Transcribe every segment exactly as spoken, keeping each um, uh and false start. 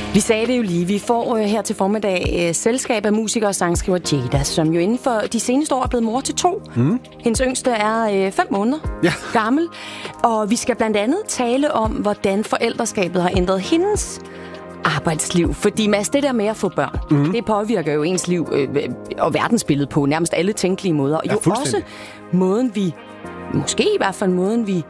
Vi sagde det jo lige. Vi får øh, her til formiddag øh, selskab af musiker og sangskriver Jada, som jo inden for de seneste år er blevet mor til to. Mm. Hendes yngste er øh, fem måneder ja. gammel. Og vi skal blandt andet tale om, hvordan forældreskabet har ændret hendes arbejdsliv. Fordi Mads, det der med at få børn, mm. det påvirker jo ens liv øh, og verdensbillede på nærmest alle tænkelige måder. Og ja, jo også måden vi, måske i hvert fald måden vi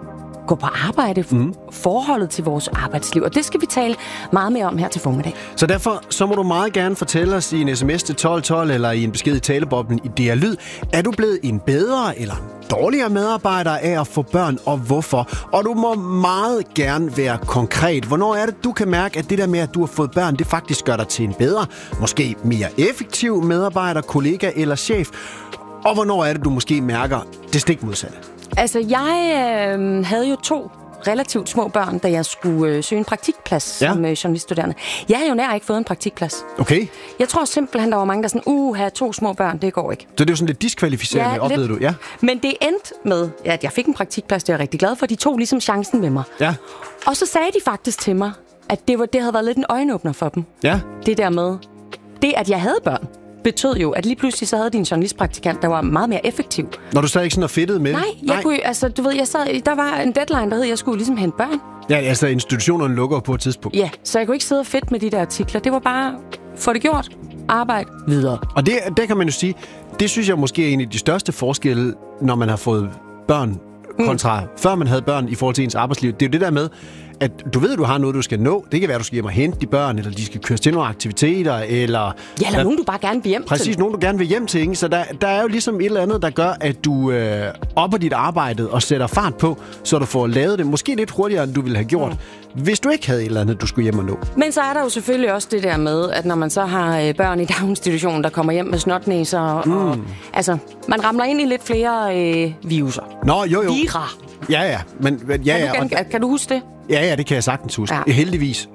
gå på arbejde, mm. forholdet til vores arbejdsliv. Og det skal vi tale meget mere om her til formiddag. Så derfor så må du meget gerne fortælle os i en sms til tolv tolv eller i en besked i taleboblen i D R Lyd. Er du blevet en bedre eller dårligere medarbejder af at få børn, og hvorfor? Og du må meget gerne være konkret. Hvornår er det, du kan mærke, at det der med, at du har fået børn, det faktisk gør dig til en bedre, måske mere effektiv medarbejder, kollega eller chef? Og hvornår er det, du måske mærker det stik modsatte? Altså, jeg øh, havde jo to relativt små børn, da jeg skulle øh, søge en praktikplads ja. som øh, journaliststuderende. Jeg havde jo nær ikke fået en praktikplads. Okay. Jeg tror simpelthen, der var mange, der sådan, uh, have to små børn, det går ikke. Så det er jo sådan lidt diskvalificerende, ja, oplevede du? Ja, men det endte med, at jeg fik en praktikplads, det er jeg rigtig glad for. De tog ligesom chancen med mig. Ja. Og så sagde de faktisk til mig, at det, var, det havde været lidt en øjenåbner for dem. Ja. Det der med, det at jeg havde børn, betød jo, at lige pludselig så havde de en journalistpraktikant, der var meget mere effektiv. Når du sad ikke sådan og fedtede med? Nej, jeg Nej. kunne altså, du ved, jeg sad, der var en deadline, der hed, at jeg skulle ligesom hente børn. Ja, altså institutionerne lukker på et tidspunkt. Ja, så jeg kunne ikke sidde og fedt med de der artikler. Det var bare, få det gjort, arbejde videre. Og det, det kan man jo sige, det synes jeg måske er en af de største forskelle, når man har fået børn kontra mm. før man havde børn i forhold til ens arbejdsliv. Det er jo det der med, at du ved, at du har noget, du skal nå. Det kan være, at du skal hjem og hente de børn, eller de skal køres til nogle aktiviteter, eller... Ja, eller der, nogen, du bare gerne vil hjem præcis, til. Præcis, nogen, du gerne vil hjem til, ikke? Så der, der er jo ligesom et eller andet, der gør, at du øh, opper dit arbejde og sætter fart på, så du får lavet det måske lidt hurtigere, end du ville have gjort, mm. hvis du ikke havde et eller andet, du skulle hjem og nå. Men så er der jo selvfølgelig også det der med, at når man så har øh, børn i daginstitutionen, der kommer hjem med snotnæser, og, mm. og altså, man ramler ind i lidt flere øh, viruser. Nå, jo, jo. Vira. Ja, ja. Men, ja, ja, kan, du, kan, kan du huske det? Ja, ja, det kan jeg sagtens huske. Ja. Heldigvis.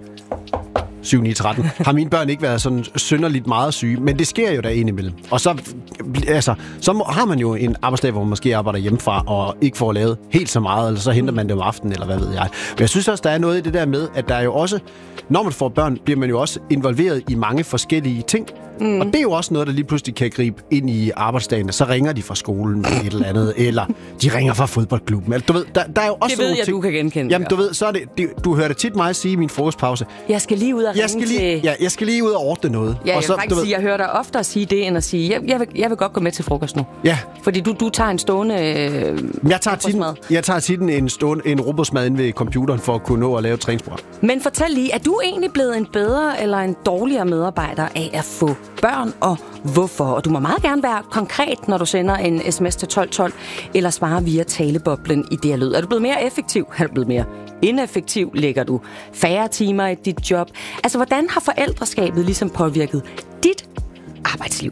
syv ni tretten har mine børn ikke været sådan synderligt meget syge, men det sker jo der indimellem. Og så, altså, så må, har man jo en arbejdsdag, hvor man måske arbejder hjemmefra og ikke får lavet helt så meget, eller så henter man det om aftenen, eller hvad ved jeg. Men jeg synes også, der er noget i det der med, at der er jo også, når man får børn, bliver man jo også involveret i mange forskellige ting. Mm. Og det er jo også noget, der lige pludselig kan gribe ind i arbejdsdagen. Så ringer de fra skolen med et eller andet, eller de ringer fra fodboldklubben. Altså, du ved, der, der er jo også det ved jeg, ting. Du kan genkende. Jamen, du ved, så er det, det du hører det tit mig sige i min frokostpause. Jeg skal lige ud og jeg skal lige, til... Ja, jeg skal lige ud og ordne noget. Ja, jeg og så, vil faktisk sige, jeg hører dig oftere sige det, end at sige, jeg, jeg, vil, jeg vil godt gå med til frokost nu. Ja. Fordi du, du tager en stående øh, jeg tager tiden, jeg tager tiden en, stående, en robotsmad inde ved computeren, for at kunne nå at lave et træningsprogram. Men fortæl lige, er du egentlig blevet en bedre eller en dårligere medarbejder af at få børn, og hvorfor? Og du må meget gerne være konkret, når du sender en sms til tolv tolv, eller svarer via taleboblen i D R Lyd. Er du blevet mere effektiv? Er du blevet mere ineffektiv? Lægger du færre timer i dit job? Altså, hvordan har forældreskabet ligesom påvirket dit arbejdsliv?